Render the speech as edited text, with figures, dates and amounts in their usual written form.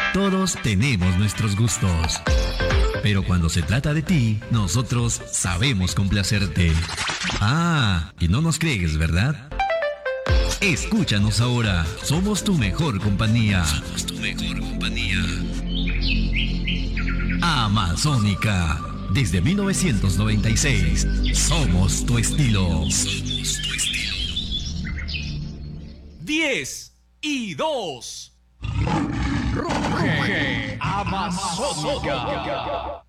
Todos tenemos nuestros gustos. Pero cuando se trata de ti, nosotros sabemos complacerte. Ah, y no nos crees, ¿verdad? Escúchanos ahora. Somos tu mejor compañía. Somos tu mejor compañía. Amazónica. Desde 1996. Somos tu estilo. Somos tu estilo. 10 y 2. Ruge Amazónica.